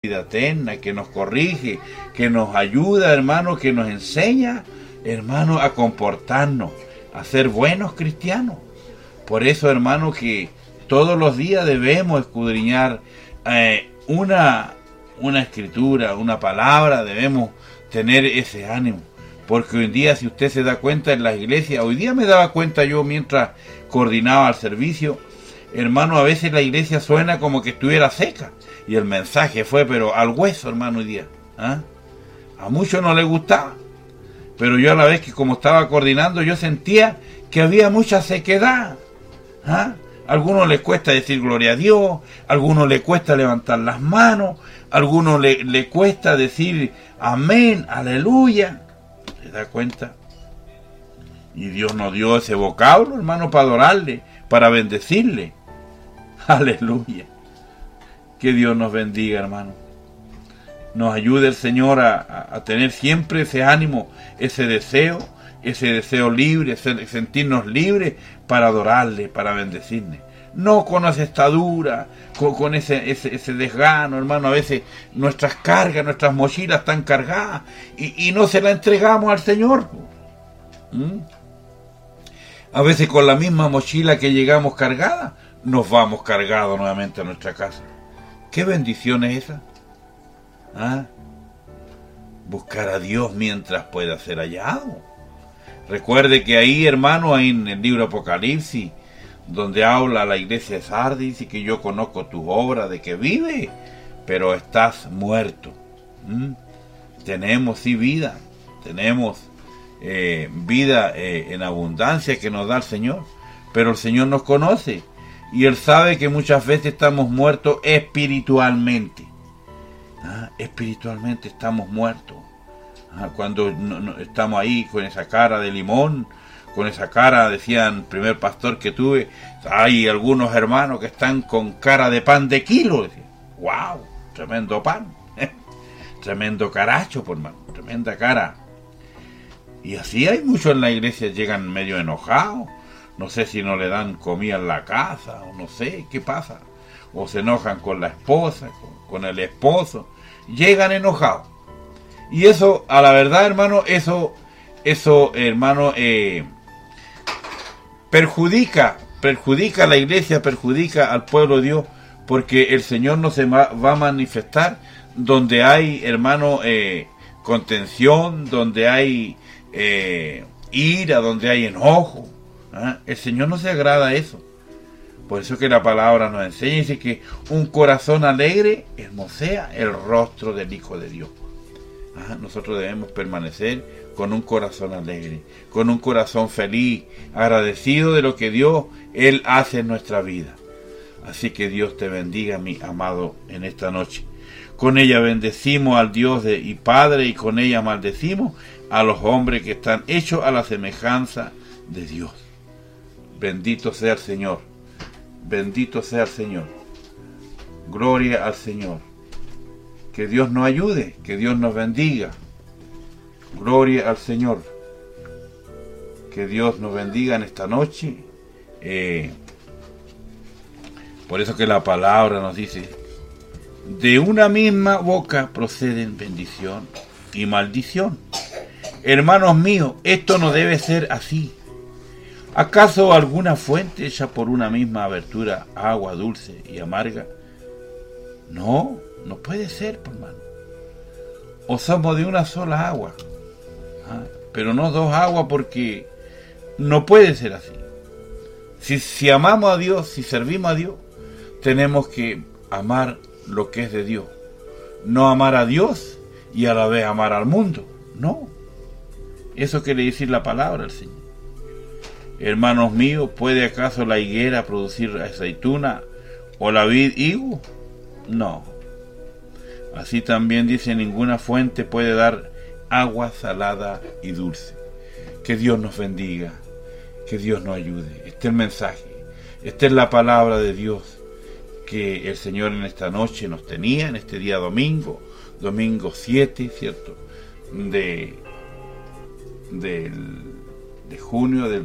vida eterna, que nos corrige, que nos ayuda, hermano, que nos enseña, hermano, a comportarnos, a ser buenos cristianos. Por eso, hermano, que todos los días debemos escudriñar una escritura, una palabra, debemos tener ese ánimo. Porque hoy en día, si usted se da cuenta en las iglesias, hoy día me daba cuenta yo mientras coordinaba el servicio, hermano, a veces la iglesia suena como que estuviera seca. Y el mensaje fue, pero al hueso, hermano, hoy día. A muchos no les gustaba. Pero yo a la vez que como estaba coordinando, yo sentía que había mucha sequedad. A algunos les cuesta decir gloria a Dios, a algunos les cuesta levantar las manos, a algunos le cuesta decir amén, aleluya. ¿Se da cuenta? Y Dios nos dio ese vocablo, hermano, para adorarle, para bendecirle. Aleluya. Que Dios nos bendiga, hermano. Nos ayude el Señor a tener siempre ese ánimo, ese deseo libre, sentirnos libres para adorarle, para bendecirle. No con esa estadura, con ese desgano, hermano. A veces nuestras cargas, nuestras mochilas están cargadas y no se las entregamos al Señor. A veces con la misma mochila que llegamos cargada, nos vamos cargados nuevamente a nuestra casa. ¿Qué bendición es esa? Buscar a Dios mientras pueda ser hallado. Recuerde que ahí, hermano, ahí en el libro Apocalipsis, donde habla la iglesia de Sardis, dice que yo conozco tu obra, de que vive, pero estás muerto. Tenemos sí vida, tenemos vida en abundancia que nos da el Señor, pero el Señor nos conoce y Él sabe que muchas veces estamos muertos espiritualmente. Espiritualmente estamos muertos. Cuando estamos ahí con esa cara de limón, con esa cara, decían el primer pastor que tuve, hay algunos hermanos que están con cara de pan de kilo. Decían, wow, tremendo pan, tremendo caracho, por hermano, tremenda cara. Y así hay muchos en la iglesia, llegan medio enojados, no sé si no le dan comida en la casa, o no sé qué pasa, o se enojan con la esposa, con el esposo, llegan enojados. Y eso, a la verdad, hermano, eso hermano, perjudica a la iglesia, perjudica al pueblo de Dios, porque el Señor no se va a manifestar donde hay, hermano, contención, donde hay ira, donde hay enojo. El Señor no se agrada a eso. Por eso que la palabra nos enseña, dice que un corazón alegre hermosea el rostro del Hijo de Dios. Nosotros debemos permanecer con un corazón alegre, con un corazón feliz, agradecido de lo que Dios, Él hace en nuestra vida. Así que Dios te bendiga, mi amado, en esta noche. Con ella bendecimos al Dios y Padre, y con ella maldecimos a los hombres que están hechos a la semejanza de Dios. Bendito sea el Señor. Bendito sea el Señor. Gloria al Señor. Que Dios nos ayude, que Dios nos bendiga. Gloria al Señor. Que Dios nos bendiga en esta noche. Por eso que la palabra nos dice, de una misma boca proceden bendición y maldición. Hermanos míos, esto no debe ser así. ¿Acaso alguna fuente echa por una misma abertura agua dulce y amarga? No puede ser, hermano. O somos de una sola agua, pero no dos aguas, porque no puede ser así. Si amamos a Dios, si servimos a Dios, tenemos que amar lo que es de Dios. No amar a Dios y a la vez amar al mundo. No. Eso quiere decir la palabra del Señor. Hermanos míos, ¿puede acaso la higuera producir aceituna o la vid higo? No. Así también dice, ninguna fuente puede dar agua salada y dulce. Que Dios nos bendiga, que Dios nos ayude. Este es el mensaje, esta es la palabra de Dios que el Señor en esta noche nos tenía, en este día domingo 7, ¿cierto? De junio del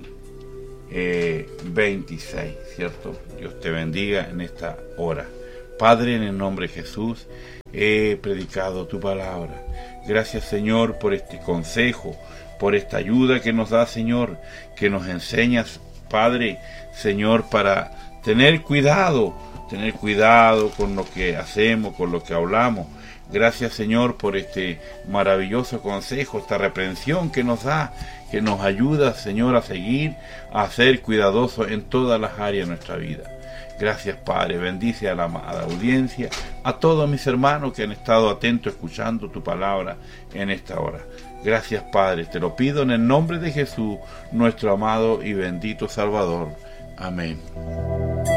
2026, ¿cierto? Dios te bendiga en esta hora. Padre, en el nombre de Jesús, he predicado tu palabra. Gracias, Señor, por este consejo, por esta ayuda que nos da, Señor, que nos enseñas, Padre, Señor, para tener cuidado con lo que hacemos, con lo que hablamos. Gracias, Señor, por este maravilloso consejo, esta reprensión que nos da, que nos ayuda, Señor, a seguir, a ser cuidadosos en todas las áreas de nuestra vida. Gracias, Padre. Bendice a la audiencia, a todos mis hermanos que han estado atentos escuchando tu palabra en esta hora. Gracias, Padre. Te lo pido en el nombre de Jesús, nuestro amado y bendito Salvador. Amén.